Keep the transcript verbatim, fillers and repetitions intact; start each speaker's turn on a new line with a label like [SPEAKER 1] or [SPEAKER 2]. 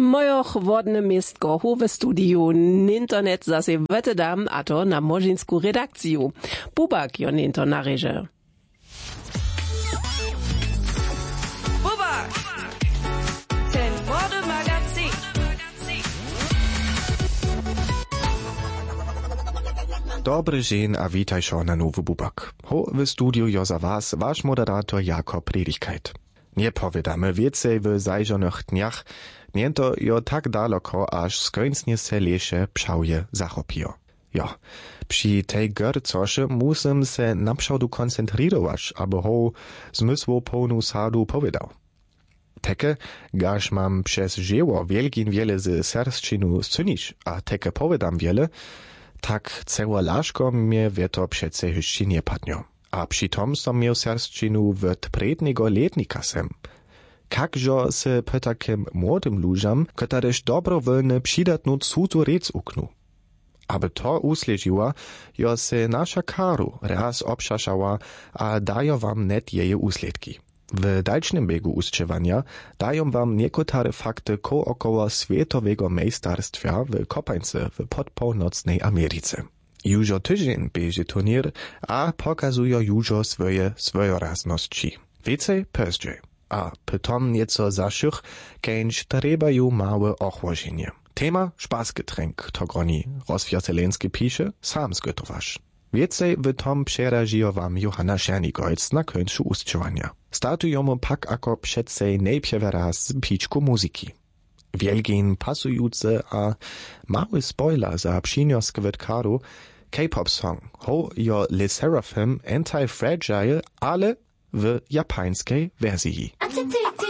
[SPEAKER 1] Mojo chłodne miestko hu w studiu, internet zase wetedam, a to na Murzynsku redakciju. Bubak jo ninto nareže.
[SPEAKER 2] Bubak! Ten Mode Magazin.
[SPEAKER 3] Dobry dzień, a witajcie na nowy Bubak. Ho w studiu jo za was wasz moderator Jakob Predigkeit. Nie powiadamy więcej w zajrzonych dniach, niento jo tak daleko, aż skończnie se lesie pszałje zachopijo. Jo, przy tej gercosze musim se na pszałdu koncentrirować, aby ho zmysło pełnu sadu powiedział. Teke, gaż mam przez żyło wielkin wiele z serszczynu scynić, a teke powiadam wiele, tak ceło laszko mnie wieto przece jeszcze nie padnio. A přitom som miał serszczynu w tprednego letnika sem. Kakżo se p takim młodym ludziom, ktoreż dobrowolne przydatną cudu rec uknu. Aby to usledziła, jo se nasza karu raz obszaszała, a dajo wam net jeje usledki. W dalszym biegu ustrzewania dają wam niekotare fakty kookoło światowego mejstarstwa w kopańce w podpółnocnej Ameryce. Jużo tydzień bieže turnier, a pokazują jużo swoje swojorazności. Więcej pozdziej. A pytom nieco zaszych, kęć trebają małe ochłodzenie. Tema Spaßgetränk, to groni Rozwiercelenski pisze, sam zgotowasz. Więcej w tom przeraziła wam Johanna Czernigojc na końcu ustrzewania. Startujemy pak ako przedcej najpierw raz piczku muzyki. Wielgin pasujący a mały spoiler za przynioskę wytkaru K-pop song. Ho jo Le Seraphim Anti-Fragile, ale w japańskiej wersji.